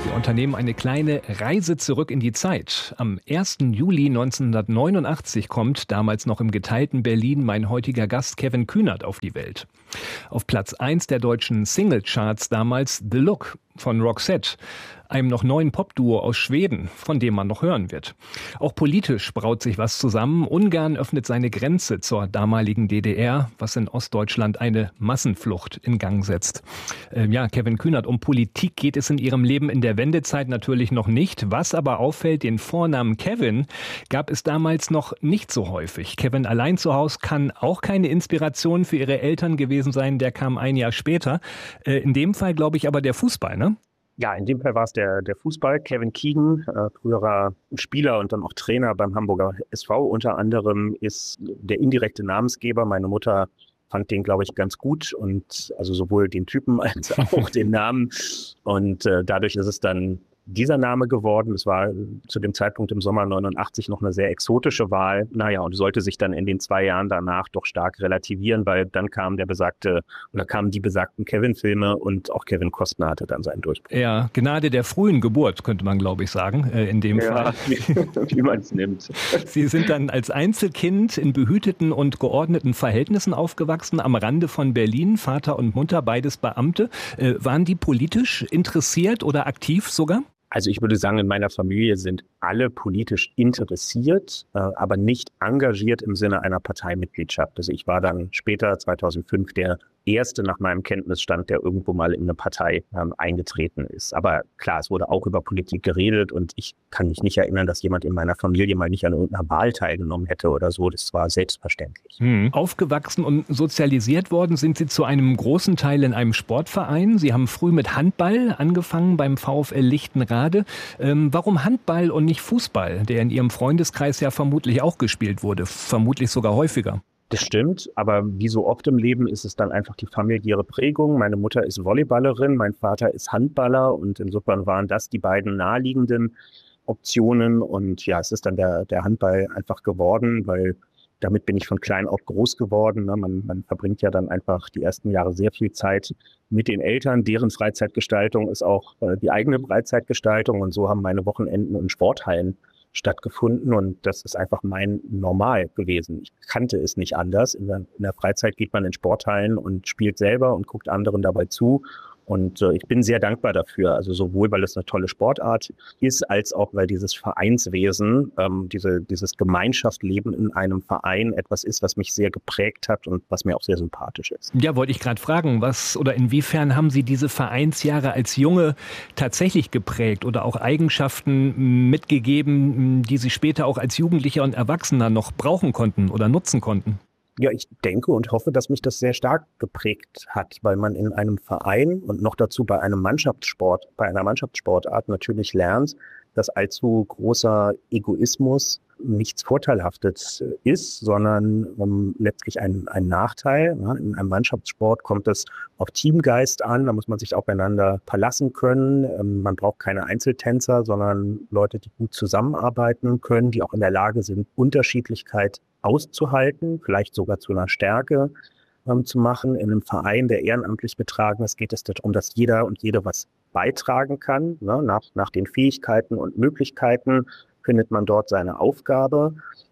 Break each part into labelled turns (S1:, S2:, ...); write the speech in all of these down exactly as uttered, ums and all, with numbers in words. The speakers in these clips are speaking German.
S1: Wir unternehmen eine kleine Reise zurück in die Zeit. Am ersten Juli neunzehnhundertneunundachtzig kommt, damals noch im geteilten Berlin, mein heutiger Gast Kevin Kühnert auf die Welt. Auf Platz eins der deutschen Singlecharts damals The Look von Roxette, einem noch neuen Popduo aus Schweden, von dem man noch hören wird. Auch politisch braut sich was zusammen. Ungarn öffnet seine Grenze zur damaligen D D R, was in Ostdeutschland eine Massenflucht in Gang setzt. Ähm, ja, Kevin Kühnert, um Politik geht es in Ihrem Leben in der Wendezeit natürlich noch nicht. Was aber auffällt, den Vornamen Kevin gab es damals noch nicht so häufig. Kevin allein zu Hause kann auch keine Inspiration für Ihre Eltern gewesen sein. Der kam ein Jahr später. Äh, in dem Fall, glaube ich, aber der Fußball, ne?
S2: Ja, in dem Fall war es der, der Fußball. Kevin Keegan, äh, früherer Spieler und dann auch Trainer beim Hamburger S V unter anderem, ist der indirekte Namensgeber. Meine Mutter fand den, glaube ich, ganz gut und also sowohl den Typen als auch den Namen. Und äh, dadurch ist es dann dieser Name geworden. Es war zu dem Zeitpunkt im Sommer neunundachtzig noch eine sehr exotische Wahl. Naja, und sollte sich dann in den zwei Jahren danach doch stark relativieren, weil dann kam der besagte, oder kamen die besagten Kevin-Filme und auch Kevin Costner hatte dann seinen Durchbruch.
S1: Ja, Gnade der frühen Geburt, könnte man, glaube ich, sagen, äh, in dem
S2: ja,
S1: Fall.
S2: Wie, wie man es nimmt.
S1: Sie sind dann als Einzelkind in behüteten und geordneten Verhältnissen aufgewachsen, am Rande von Berlin, Vater und Mutter, beides Beamte. Äh, waren die politisch interessiert oder aktiv sogar?
S2: Also ich würde sagen, in meiner Familie sind alle politisch interessiert, äh, aber nicht engagiert im Sinne einer Parteimitgliedschaft. Also ich war dann später, zweitausendfünf, der Erste nach meinem Kenntnisstand, der irgendwo mal in eine Partei ähm, eingetreten ist. Aber klar, es wurde auch über Politik geredet und ich kann mich nicht erinnern, dass jemand in meiner Familie mal nicht an irgendeiner Wahl teilgenommen hätte oder so. Das war selbstverständlich.
S1: Hm. Aufgewachsen und sozialisiert worden sind Sie zu einem großen Teil in einem Sportverein. Sie haben früh mit Handball angefangen beim VfL Lichtenrade. Ähm, warum Handball und nicht Fußball, der in Ihrem Freundeskreis ja vermutlich auch gespielt wurde, vermutlich sogar häufiger?
S2: Das stimmt, aber wie so oft im Leben ist es dann einfach die familiäre Prägung. Meine Mutter ist Volleyballerin, mein Vater ist Handballer und insofern waren das die beiden naheliegenden Optionen. Und ja, es ist dann der, der Handball einfach geworden, weil damit bin ich von klein auf groß geworden. Man, man verbringt ja dann einfach die ersten Jahre sehr viel Zeit mit den Eltern. Deren Freizeitgestaltung ist auch die eigene Freizeitgestaltung und so haben meine Wochenenden in Sporthallen stattgefunden und das ist einfach mein Normal gewesen. Ich kannte es nicht anders. In der, in der Freizeit geht man in Sporthallen und spielt selber und guckt anderen dabei zu. Und äh, ich bin sehr dankbar dafür, also sowohl, weil es eine tolle Sportart ist, als auch, weil dieses Vereinswesen, ähm, diese, dieses Gemeinschaftsleben in einem Verein etwas ist, was mich sehr geprägt hat und was mir auch sehr sympathisch ist.
S1: Ja, wollte ich gerade fragen, was oder inwiefern haben Sie diese Vereinsjahre als Junge tatsächlich geprägt oder auch Eigenschaften mitgegeben, die Sie später auch als Jugendlicher und Erwachsener noch brauchen konnten oder nutzen konnten?
S2: Ja, ich denke und hoffe, dass mich das sehr stark geprägt hat, weil man in einem Verein und noch dazu bei einem Mannschaftssport, bei einer Mannschaftssportart natürlich lernt, dass allzu großer Egoismus nichts Vorteilhaftes ist, sondern um, letztlich ein, ein Nachteil. Ja, in einem Mannschaftssport kommt es auf Teamgeist an, da muss man sich aufeinander verlassen können. Ähm, man braucht keine Einzeltänzer, sondern Leute, die gut zusammenarbeiten können, die auch in der Lage sind, Unterschiedlichkeit auszuhalten, vielleicht sogar zu einer Stärke ähm, zu machen. In einem Verein, der ehrenamtlich betragen ist, geht es darum, dass jeder und jede was beitragen kann. Ne? Nach, nach den Fähigkeiten und Möglichkeiten findet man dort seine Aufgabe.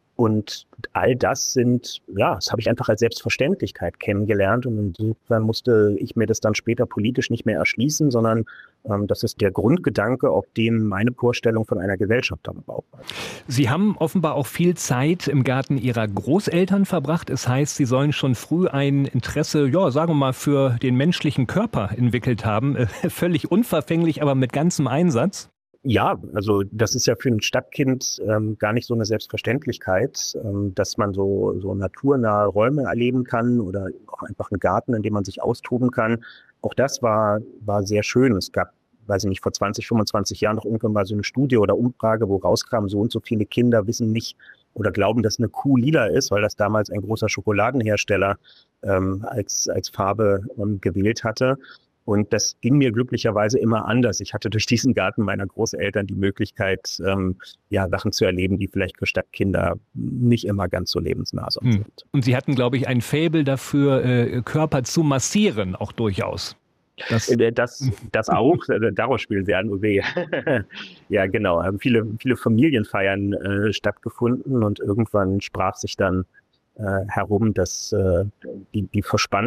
S2: Und all das sind, ja, das habe ich einfach als Selbstverständlichkeit kennengelernt. Und insofern musste ich mir das dann später politisch nicht mehr erschließen, sondern ähm, das ist der Grundgedanke, auf dem meine Vorstellung von einer Gesellschaft dann aufbaut.
S1: Sie haben offenbar auch viel Zeit im Garten Ihrer Großeltern verbracht. Es heißt, Sie sollen schon früh ein Interesse, ja, sagen wir mal, für den menschlichen Körper entwickelt haben. Äh, völlig unverfänglich, aber mit ganzem Einsatz.
S2: Ja, also das ist ja für ein Stadtkind ähm, gar nicht so eine Selbstverständlichkeit, ähm, dass man so so naturnahe Räume erleben kann oder auch einfach einen Garten, in dem man sich austoben kann. Auch das war war sehr schön. Es gab, weiß ich nicht, vor zwanzig, fünfundzwanzig Jahren noch irgendwann mal so eine Studie oder Umfrage, wo rauskam, so und so viele Kinder wissen nicht oder glauben, dass eine Kuh lila ist, weil das damals ein großer Schokoladenhersteller ähm, als als Farbe ähm, gewählt hatte. Und das ging mir glücklicherweise immer anders. Ich hatte durch diesen Garten meiner Großeltern die Möglichkeit, ähm, ja, Sachen zu erleben, die vielleicht für Stadtkinder nicht immer ganz so lebensnah sind. Hm.
S1: Und Sie hatten, glaube ich, ein Faible dafür, äh, Körper zu massieren, auch durchaus. Das,
S2: Äh, Das, das auch, äh, daraus spielen sie an, oh weh. Ja, genau, haben viele, viele Familienfeiern äh, stattgefunden und irgendwann sprach sich dann äh, herum, dass äh, die, die verspannten